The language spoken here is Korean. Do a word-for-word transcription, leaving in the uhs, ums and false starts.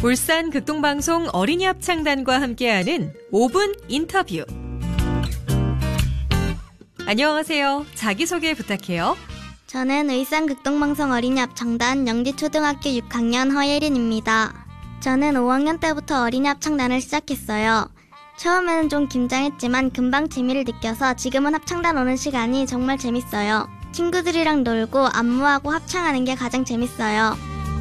울산 극동방송 어린이 합창단과 함께하는 오 분 인터뷰. 안녕하세요. 자기소개 부탁해요. 저는 울산 극동방송 어린이 합창단 영지초등학교 육 학년 허예린입니다. 저는 오 학년 때부터 어린이 합창단을 시작했어요. 처음에는 좀 긴장했지만 금방 재미를 느껴서 지금은 합창단 오는 시간이 정말 재밌어요. 친구들이랑 놀고 안무하고 합창하는 게 가장 재밌어요.